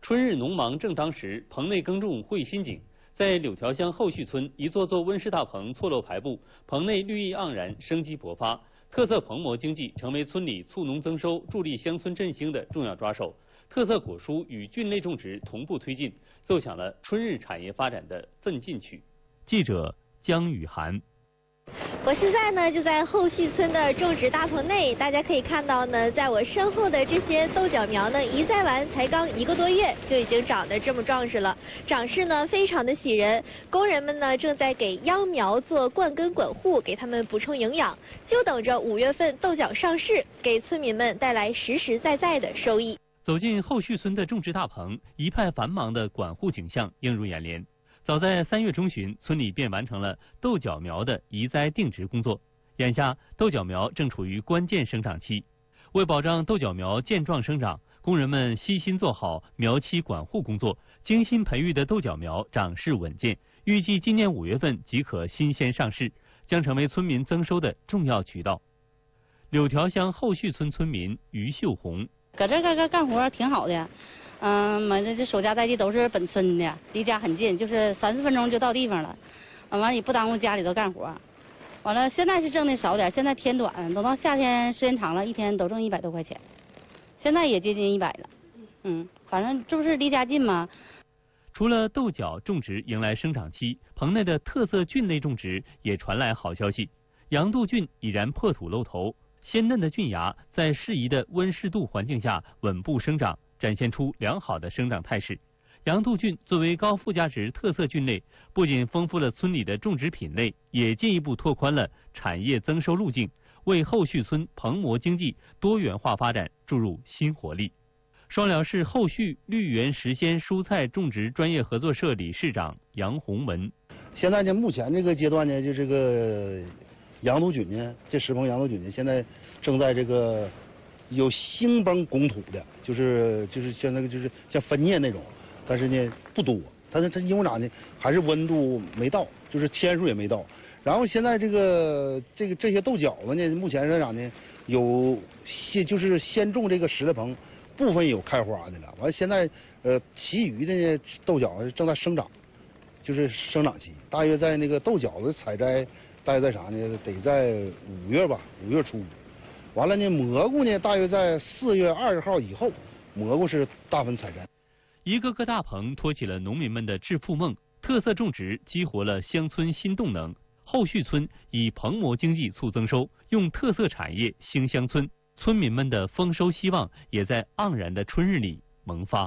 春日农忙正当时，棚内耕种会新景。在柳条乡后续村，一座座温室大棚错落排布，棚内绿意盎然，生机勃发。特色棚模经济成为村里促农增收、助力乡村振兴的重要抓手。特色果蔬与菌类种植同步推进，奏响了春日产业发展的奋进曲。记者江雨涵。 我现在呢就在后续村的种植大棚内，大家可以看到呢，在我身后的这些豆角苗呢，移栽完才刚1个多月就已经长得这么壮实了，长势呢非常的喜人。工人们呢正在给秧苗做灌根管护，给它们补充营养，就等着5月份豆角上市，给村民们带来实实在在的收益。 走进后续村的种植大棚，一派繁忙的管护景象映入眼帘。早在3月中旬，村里便完成了豆角苗的移栽定植工作。眼下，豆角苗正处于关键生长期。为保障豆角苗健壮生长，工人们悉心做好苗期管护工作，精心培育的豆角苗长势稳健，预计今年5月份即可新鲜上市，将成为村民增收的重要渠道。柳条乡后续村村民于秀红， 搁这干活挺好的。这守家在地都是本村的，离家很近，就是3、4分钟就到地方了。完了也不耽误家里头干活。完了现在是挣的少点，现在天短，等到夏天时间长了，一天都挣100多块钱。现在也接近100了。反正这不是离家近吗？ 除了豆角种植迎来生长期，棚内的特色菌类种植也传来好消息。洋杜菌已然破土露头，鲜嫩的菌芽在适宜的温湿度环境下稳步生长，展现出良好的生长态势。洋杜菌作为高附加值特色菌类，不仅丰富了村里的种植品类，也进一步拓宽了产业增收路径，为后续村棚模经济多元化发展注入新活力。双辽市后续绿源实鲜蔬菜种植专业合作社理事长杨洪文， 现在呢，目前这个阶段呢，就这个洋杜菌呢，这10棚洋杜菌呢，现在正在这个有兴崩拱土的，就是像那个就是像分叶那种，但是呢不多，它因为啥呢？还是温度没到，就是天数也没到。然后现在这些豆角子呢，目前是啥呢？就是先种这个10来棚，部分有开花的了。完了现在其余的呢豆角正在生长，就是生长期，大约在那个豆角子采摘，大约在啥呢？得在5月吧，5月初。完了呢，蘑菇呢，大约在4月20号以后，蘑菇是大分采摘。 一个个大棚托起了农民们的致富梦，特色种植激活了乡村新动能。后续村以棚模经济促增收，用特色产业兴乡村，村民们的丰收希望也在盎然的春日里萌发。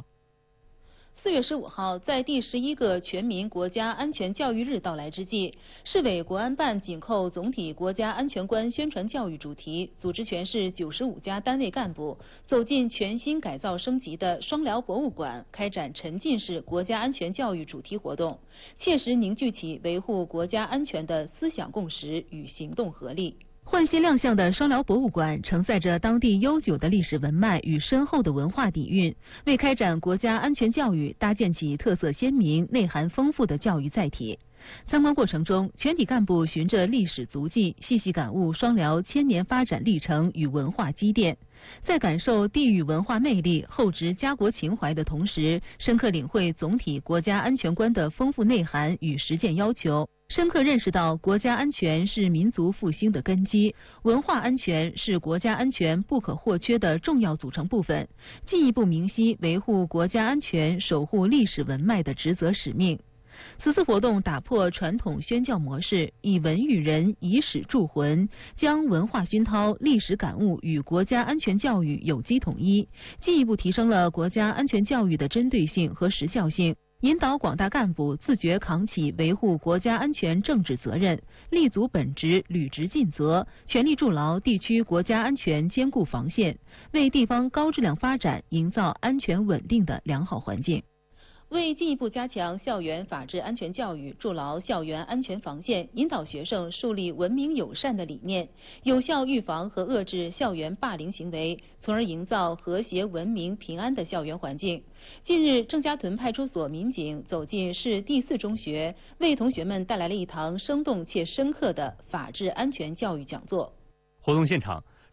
4月15号，在第11个全民国家安全教育日到来之际，市委国安办紧扣总体国家安全观宣传教育主题，组织全市95家单位干部走进全新改造升级的双辽博物馆，开展沉浸式国家安全教育主题活动，切实凝聚起维护国家安全的思想共识与行动合力。焕新亮相的双辽博物馆承载着当地悠久的历史文脉与深厚的文化底蕴，为开展国家安全教育搭建起特色鲜明、内涵丰富的教育载体。参观过程中，全体干部循着历史足迹，细细感悟双辽千年发展历程与文化积淀，在感受地域文化魅力、厚植家国情怀的同时，深刻领会总体国家安全观的丰富内涵与实践要求。深刻认识到国家安全是民族复兴的根基，文化安全是国家安全不可或缺的重要组成部分，进一步明晰维护国家安全、守护历史文脉的职责使命。此次活动打破传统宣教模式，以文育人，以史铸魂，将文化熏陶、历史感悟与国家安全教育有机统一，进一步提升了国家安全教育的针对性和时效性。引导广大干部自觉扛起维护国家安全政治责任，立足本职，履职尽责，全力筑牢地区国家安全坚固防线，为地方高质量发展营造安全稳定的良好环境。为进一步加强校园法治安全教育，筑牢校园安全防线，引导学生树立文明友善的理念，有效预防和遏制校园霸凌行为，从而营造和谐文明平安的校园环境。近日，郑家屯派出所民警走进市第4中学，为同学们带来了一堂生动且深刻的法治安全教育讲座。 活动现场，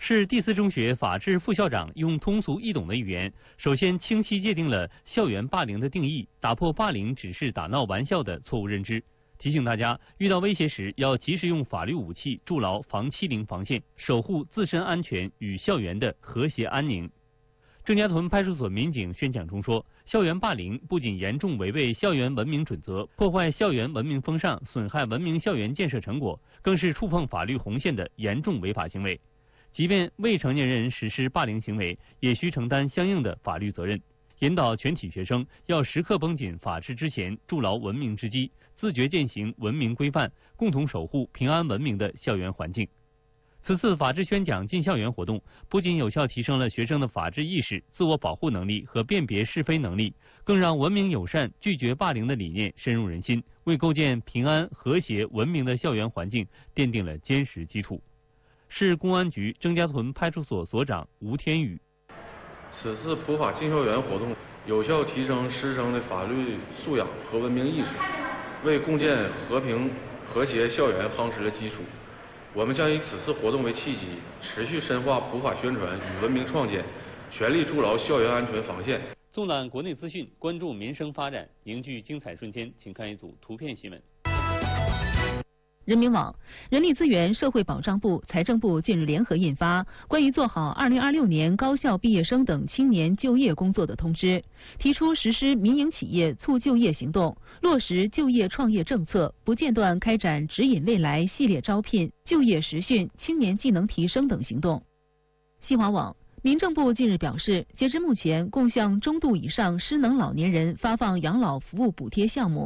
市第四中学法制副校长用通俗易懂的语言，首先清晰界定了校园霸凌的定义，打破霸凌只是打闹玩笑的错误认知，提醒大家遇到威胁时要及时用法律武器筑牢防欺凌防线，守护自身安全与校园的和谐安宁。郑家屯派出所民警宣讲中说，校园霸凌不仅严重违背校园文明准则，破坏校园文明风尚，损害文明校园建设成果，更是触碰法律红线的严重违法行为。即便未成年人实施霸凌行为，也需承担相应的法律责任。引导全体学生要时刻绷紧法治之弦，筑牢文明之基，自觉践行文明规范，共同守护平安文明的校园环境。此次法治宣讲进校园活动，不仅有效提升了学生的法治意识、自我保护能力和辨别是非能力，更让文明友善、拒绝霸凌的理念深入人心，为构建平安、和谐、文明的校园环境奠定了坚实基础。市公安局郑家屯派出所所长吴天宇： 此次普法进校园活动，有效提升师生的法律素养和文明意识，为共建和平和谐校园夯实了基础。我们将以此次活动为契机，持续深化普法宣传与文明创建，全力筑牢校园安全防线。 纵览国内资讯，关注民生发展，凝聚精彩瞬间，请看一组图片新闻。 人民网、人力资源社会保障部、财政部近日联合印发《关于做好2026年高校毕业生等青年就业工作的通知》，提出实施民营企业促就业行动，落实就业创业政策，不间断开展指引未来系列招聘、就业实训、青年技能提升等行动。新华网、民政部近日表示，截至目前，共向中度以上失能老年人发放养老服务补贴项目